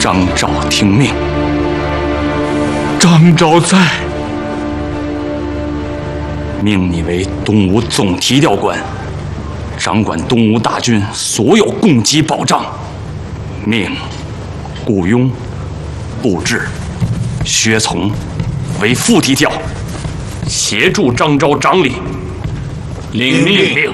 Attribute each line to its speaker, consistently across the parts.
Speaker 1: 张昭听命。
Speaker 2: 张昭在，
Speaker 1: 命你为东吴总提调官，掌管东吴大军所有供给保障。命雇佣、布置、薛从为副提调，协助张昭掌理。
Speaker 3: 领命。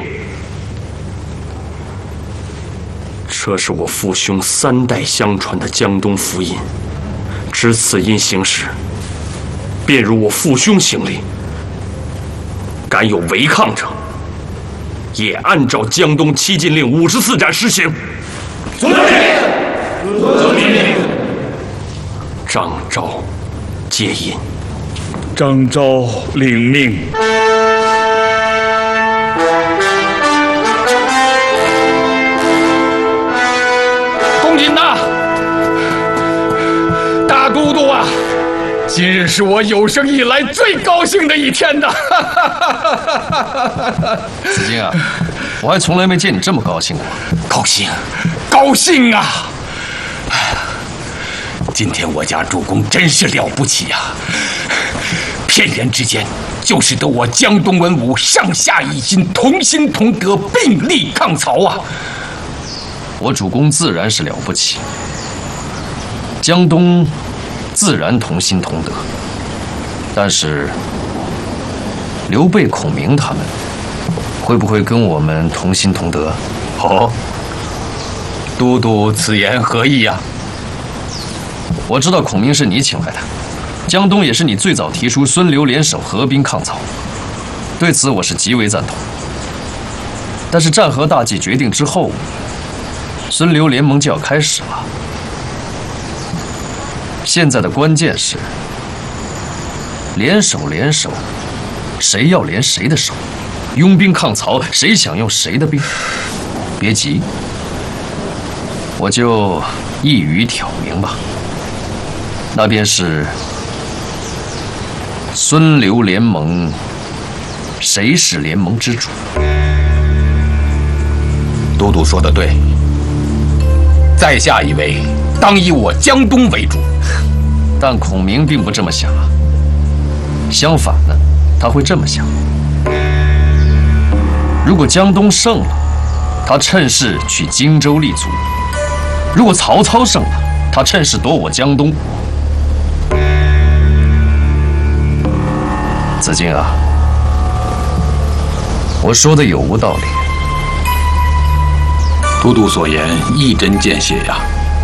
Speaker 1: 这是我父兄3代相传的江东福音，只此因行事，便如我父兄行令。敢有违抗者，也按照江东7禁令54斩施行。
Speaker 3: 遵命。
Speaker 1: 张昭接引。
Speaker 2: 张昭领命。
Speaker 4: 公瑾呐，大都督啊，今日是我有生以来最高兴的一天呐！
Speaker 5: 子敬啊，我还从来没见你这么高兴过。
Speaker 4: 高兴，高兴啊！
Speaker 3: 今天我家主公真是了不起呀！片言之间，就使得我江东文武上下一心，同心同德，并力抗曹啊！
Speaker 5: 我主公自然是了不起，江东自然同心同德，但是刘备、孔明他们会不会跟我们同心同德？
Speaker 3: 哦，都督此言何意呀？
Speaker 5: 我知道孔明是你请来的，江东也是你最早提出孙刘联手合兵抗曹，对此我是极为赞同。但是战和大计决定之后，孙刘联盟就要开始了。现在的关键是联手，谁要联谁的手？拥兵抗曹，谁想用谁的兵？别急，我就一语挑明吧。那便是孙刘联盟，谁是联盟之主？
Speaker 3: 都督说得对，在下以为当以我江东为主。
Speaker 5: 但孔明并不这么想啊，相反呢，他会这么想：如果江东胜了，他趁势去荆州立足；如果曹操胜了，他趁势夺我江东。子敬啊，我说的有无道理？
Speaker 3: 都督所言一针见血呀。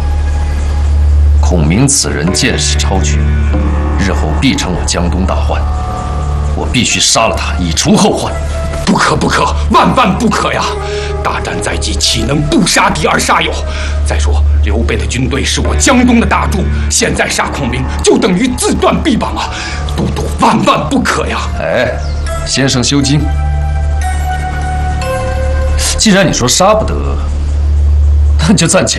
Speaker 5: 孔明此人见识超群，日后必成我江东大患，我必须杀了他，以除后患。
Speaker 3: 不可，万万不可呀！大战在即，岂能不杀敌而杀友？再说刘备的军队是我江东的大柱，现在杀孔明就等于自断臂膀啊！都督万万不可呀！
Speaker 5: 哎，先生休惊。既然你说杀不得，那就暂且